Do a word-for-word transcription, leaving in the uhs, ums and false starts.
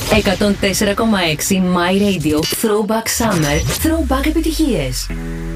εκατόν τέσσερα κόμμα έξι My Radio Throwback Summer Throwback επιτυχίες.